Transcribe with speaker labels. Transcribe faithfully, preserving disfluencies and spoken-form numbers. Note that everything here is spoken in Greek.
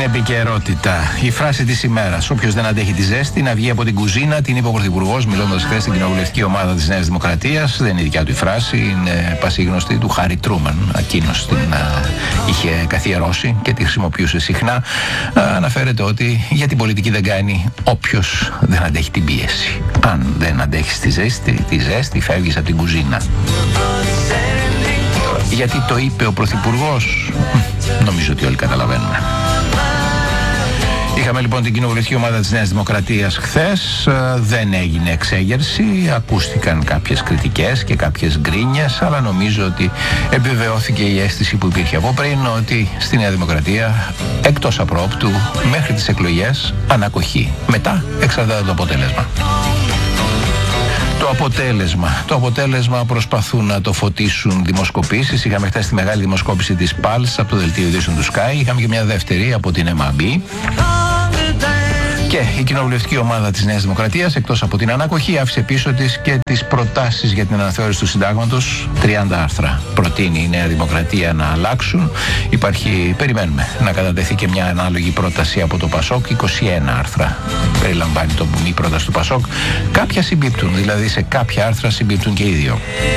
Speaker 1: επικαιρότητα. Η φράση της ημέρας. Όποιος δεν αντέχει τη ζέστη να βγει από την κουζίνα, την είπε ο Πρωθυπουργός μιλώντας χθες στην κοινοβουλευτική ομάδα της Νέας Δημοκρατίας. Δεν είναι η δικιά του η φράση, είναι πασίγνωστη του Χάρι Τρούμαν. Εκείνος την α, είχε καθιερώσει και τη χρησιμοποιούσε συχνά. Α, αναφέρεται ότι για την πολιτική δεν κάνει όποιος δεν αντέχει την πίεση. Αν δεν αντέχεις τη ζέστη, τη ζέστη φεύγεις από την κουζίνα. Γιατί το είπε ο Πρωθυπουργός, νομίζω ότι όλοι καταλαβαίνουμε. Είχαμε λοιπόν την κοινοβουλευτική ομάδα της Νέας Δημοκρατίας χθες, δεν έγινε εξέγερση, ακούστηκαν κάποιες κριτικές και κάποιες γκρίνιες, αλλά νομίζω ότι επιβεβαιώθηκε η αίσθηση που υπήρχε από πριν ότι στη Νέα Δημοκρατία εκτός απρόπτου μέχρι τις εκλογές ανακοχή. Μετά εξαρτάται το αποτέλεσμα. Το αποτέλεσμα. Το αποτέλεσμα προσπαθούν να το φωτίσουν δημοσκοπήσεις. Είχαμε χθες τη μεγάλη δημοσκόπηση της Pulse από το δελτίο ειδήσεων του Sky. Είχαμε και μια δεύτερη από την εμ έι μπι. Και η κοινοβουλευτική ομάδα της Νέας Δημοκρατίας, εκτός από την ανακοχή, άφησε πίσω της και τις προτάσεις για την αναθεώρηση του συντάγματος. τριάντα άρθρα προτείνει η Νέα Δημοκρατία να αλλάξουν. Υπάρχει, περιμένουμε να κατατεθεί και μια ανάλογη πρόταση από το Πασόκ. είκοσι ένα άρθρα περιλαμβάνει το, η πρόταση του Πασόκ. Κάποια συμπίπτουν, δηλαδή σε κάποια άρθρα συμπίπτουν και οι δύο.